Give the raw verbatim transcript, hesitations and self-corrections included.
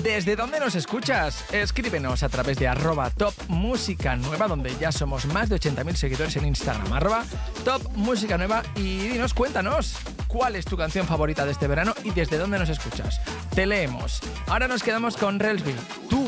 ¿Desde dónde nos escuchas? Escríbenos a través de arroba top música nueva, donde ya somos más de ochenta mil seguidores en Instagram, arroba top música nueva, y dinos, cuéntanos cuál es tu canción favorita de este verano y desde dónde nos escuchas. Te leemos. Ahora nos quedamos con Relsby. Tú